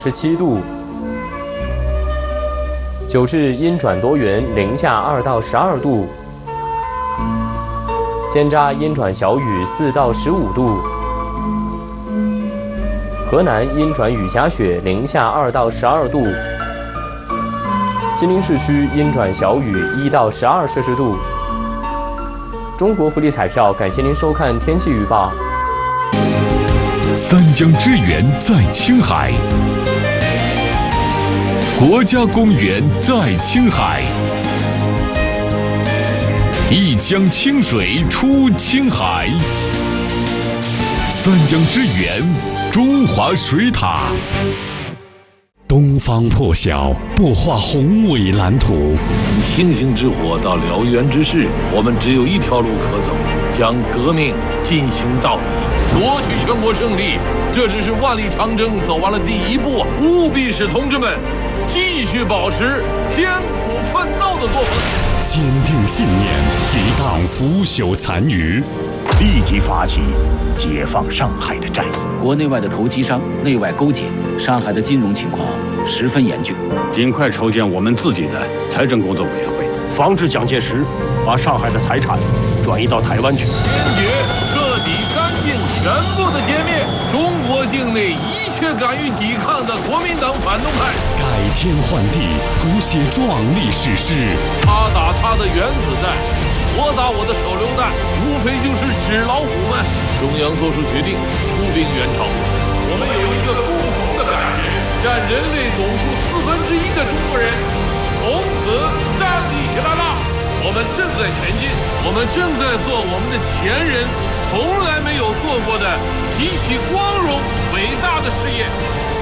17度。九至阴转多云，零下2到12度。间渣阴转小雨4到15度。河南阴转雨夹雪，零下2到12度。金陵市区阴转小雨1到12摄氏度。中国福利彩票，感谢您收看天气预报。 三江之源在青海，国家公园在青海，一江清水出青海，三江之源，中华水塔。东方破晓，擘画宏伟蓝图。 从星星之火到燎原之势，我们只有一条路可走，将革命进行到底，夺取全国胜利。这只是万里长征走完了第一步，务必使同志们继续保持艰苦奋斗的作风， 坚定信念，抵挡腐朽残余， 立即发起解放上海的战役。 国内外的投机商内外勾结，上海的金融情况十分严峻， 尽快筹建我们自己的财政工作委员会， 防止蒋介石把上海的财产转移到台湾去。 坚决、彻底、干净、全部的歼灭中国境内一切敢于抵抗的国民党反动派， 改天换地，谱写壮丽史诗。 他打他的原子弹，我打我的手榴弹，无非就是纸老虎们。中央做出决定，出兵援朝。我们有一个共同的感觉，占人类总数1/4的中国人从此站立起来了。我们正在前进，我们正在做我们的前人从来没有做过的极其光荣伟大的事业。